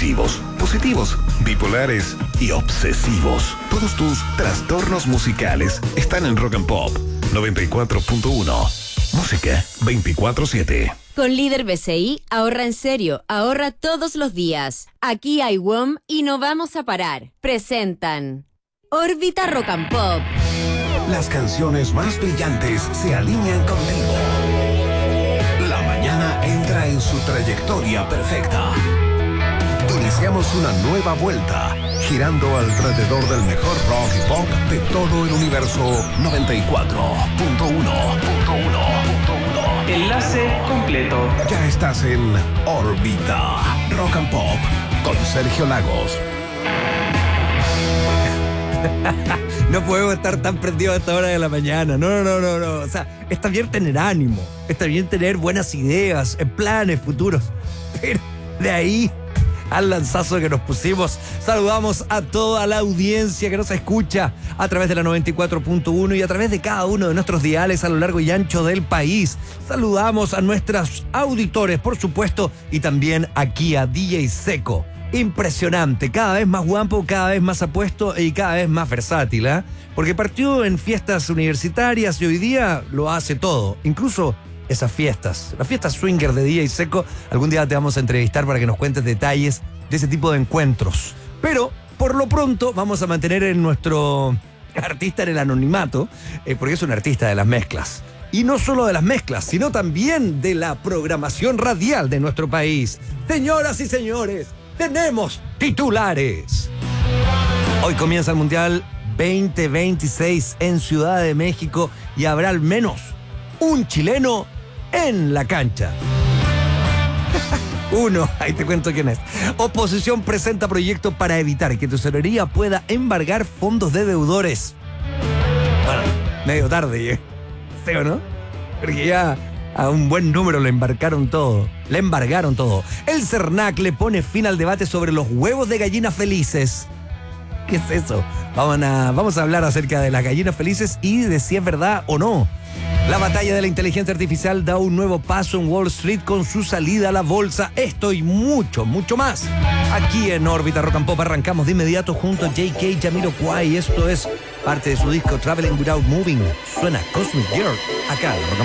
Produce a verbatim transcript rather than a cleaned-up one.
depresivos, positivos, bipolares y obsesivos. Todos tus trastornos musicales están en Rock and Pop noventa y cuatro punto uno. Música veinticuatro siete. Con Líder B C I, ahorra en serio, ahorra todos los días. Aquí hay W O M y no vamos a parar. Presentan Órbita Rock and Pop. Las canciones más brillantes se alinean contigo. La mañana entra en su trayectoria perfecta. Iniciamos una nueva vuelta, girando alrededor del mejor rock y pop de todo el universo noventa y cuatro punto uno. Enlace completo. Ya estás en órbita Rock and Pop con Sergio Lagos. No podemos estar tan prendidos a esta hora de la mañana. No, no, no, no, no. O sea, está bien tener ánimo. Está bien tener buenas ideas, planes futuros. Pero de ahí al lanzazo que nos pusimos, saludamos a toda la audiencia que nos escucha a través de la noventa y cuatro punto uno y a través de cada uno de nuestros diales a lo largo y ancho del país. Saludamos a nuestros auditores, por supuesto, y también aquí a D J Seco. Impresionante, cada vez más guapo, cada vez más apuesto y cada vez más versátil, ¿eh? Porque partió en fiestas universitarias y hoy día lo hace todo, incluso esas fiestas, las fiestas swinger de D J Seco. Algún día te vamos a entrevistar para que nos cuentes detalles de ese tipo de encuentros. Pero por lo pronto vamos a mantener en nuestro artista en el anonimato, eh, porque es un artista de las mezclas. Y no solo de las mezclas, sino también de la programación radial de nuestro país. Señoras y señores, tenemos titulares. Hoy comienza el Mundial veinte veintiséis en Ciudad de México y habrá al menos un chileno en la cancha. Uno, ahí te cuento quién es. Oposición presenta proyecto para evitar que tesorería pueda embargar fondos de deudores. Bueno, medio tarde, ¿eh? ¿Sí o no? Porque ya a un buen número le embarcaron todo. Le embargaron todo. El CERNAC le pone fin al debate sobre los huevos de gallinas felices. ¿Qué es eso? Vamos a, vamos a hablar acerca de las gallinas felices y de si es verdad o no. La batalla de la inteligencia artificial da un nuevo paso en Wall Street con su salida a la bolsa. Esto y mucho, mucho más. Aquí en Órbita Rock and Pop arrancamos de inmediato junto a J K Jamiroquai. Esto es parte de su disco Traveling Without Moving. Suena Cosmic Girl acá en Rock and Pop.